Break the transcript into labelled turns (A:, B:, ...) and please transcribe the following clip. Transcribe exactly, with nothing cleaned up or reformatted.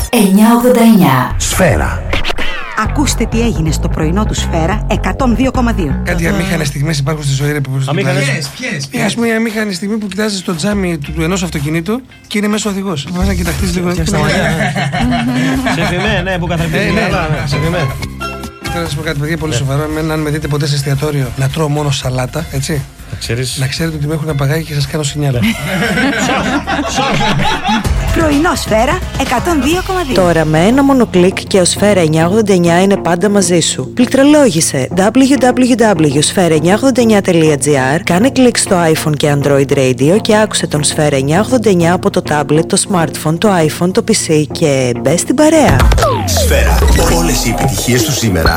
A: εννιακόσια ογδόντα εννιά.
B: Σφαίρα.
C: Ακούστε τι έγινε στο πρωινό του Σφαίρα εκατόν δύο κόμμα δύο.
D: Κάτι αμήχανες στιγμές υπάρχουν στη ζωή που
E: Αμήχανες.
D: Ποιες, ας πούμε, η αμήχανη στιγμή που κοιτάζεις το τζάμι του, του ενός αυτοκινήτου και είναι μέσα ο οδηγός. Βάζει να κοιταχτείς λίγο.
E: Σε φημέ, ναι, που καθαρπίζει. Σε φημέ.
D: Θέλω να σας πω κάτι, παιδιά, πολύ σοβαρό. Εμένα, αν με δείτε ποτέ σε εστιατόριο να τρώω μόνο σαλάτα, έτσι. Να ξέρετε ότι με έχουν απαγάγει και σας κάνω σινιάλα.
C: Πρωινό Σφαίρα εκατόν δύο κόμμα δύο.
F: Τώρα με ένα μόνο κλικ και ο Σφαίρα εννιακόσια ογδόντα εννιά είναι πάντα μαζί σου. Πληκτρολόγησε double-u double-u double-u τελεία σφαίρα εννιακόσια ογδόντα εννιά τελεία τζι άρ, κάνε κλικ στο iPhone και Android Radio και άκουσε τον Σφαίρα εννιακόσια ογδόντα εννιά από το tablet, το smartphone, το iPhone, το πι σι και μπες στην παρέα.
B: Σφαίρα. Όλες οι επιτυχίες του σήμερα